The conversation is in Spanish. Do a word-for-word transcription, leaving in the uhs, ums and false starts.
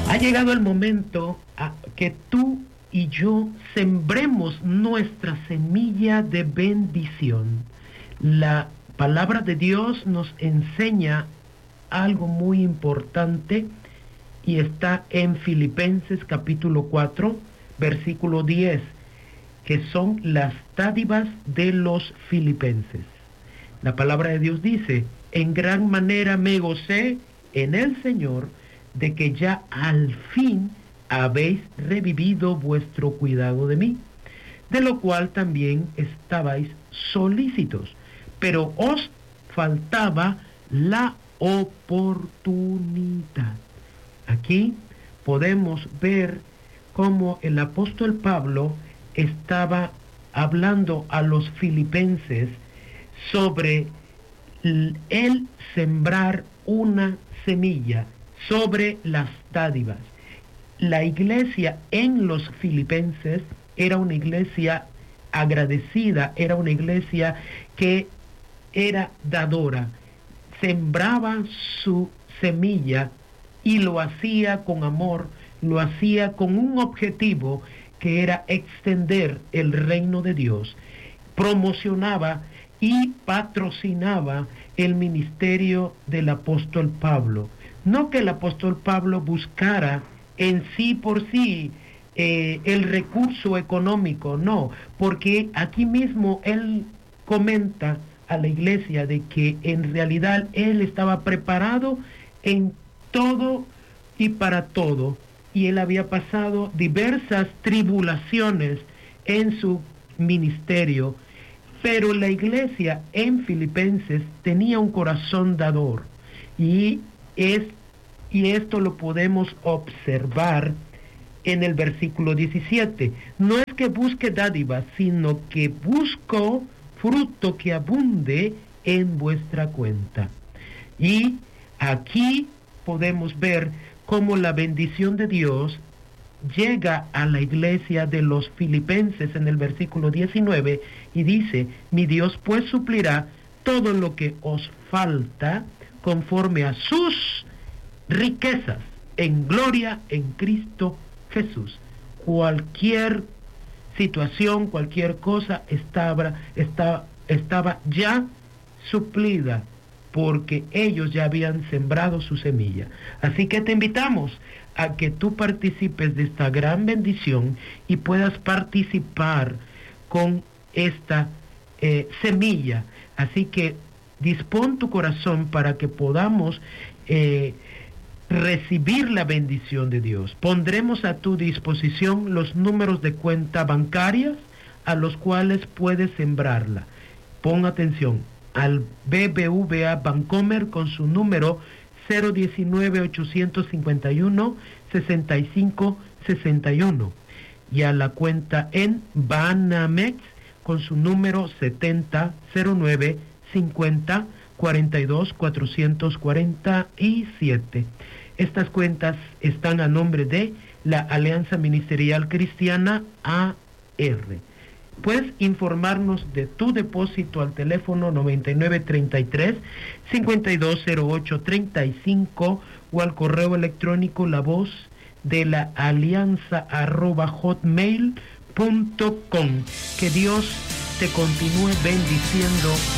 Ha llegado el momento a que tú y yo sembremos nuestra semilla de bendición. La palabra de Dios nos enseña algo muy importante y está en Filipenses capítulo cuatro, versículo diez, que son las dádivas de los filipenses. La palabra de Dios dice: en gran manera me gocé en el Señor de que ya al fin habéis revivido vuestro cuidado de mí, de lo cual también estabais solícitos, pero os faltaba la oportunidad. Aquí podemos ver cómo el apóstol Pablo estaba hablando a los filipenses sobre el sembrar una semilla, sobre las dádivas. La iglesia en los filipenses era una iglesia agradecida, era una iglesia que era dadora, sembraba su semilla y lo hacía con amor, lo hacía con un objetivo que era extender el reino de Dios. Promocionaba y patrocinaba el ministerio del apóstol Pablo. No que el apóstol Pablo buscara en sí por sí eh, el recurso económico, no, porque aquí mismo él comenta a la iglesia de que en realidad él estaba preparado en todo y para todo, y él había pasado diversas tribulaciones en su ministerio, pero la iglesia en Filipenses tenía un corazón dador, y es y esto lo podemos observar en el versículo diecisiete. No es que busque dádivas, sino que busco fruto que abunde en vuestra cuenta. Y aquí podemos ver cómo la bendición de Dios llega a la iglesia de los filipenses en el versículo diecinueve y dice: mi Dios pues suplirá todo lo que os falta conforme a sus riquezas en gloria en Cristo Jesús. Cualquier situación, cualquier cosa estaba, estaba, estaba ya suplida, porque ellos ya habían sembrado su semilla. Así que te invitamos a que tú participes de esta gran bendición y puedas participar con esta eh, semilla. Así que dispón tu corazón para que podamos eh, recibir la bendición de Dios. Pondremos a tu disposición los números de cuenta bancarias a los cuales puedes sembrarla. Pon atención al B B V A Bancomer con su número cero diecinueve, ochocientos cincuenta y uno, sesenta y cinco sesenta y uno, y a la cuenta en Banamex con su número setenta cero nueve cincuenta cuarenta y dos cuatrocientos cuarenta y siete. Estas cuentas están a nombre de la Alianza Ministerial Cristiana A R. Puedes informarnos de tu depósito al teléfono noventa y nueve treinta y tres, cincuenta y dos cero ocho treinta y cinco o al correo electrónico la voz de la alianza arroba hotmail punto com. Que Dios te continúe bendiciendo.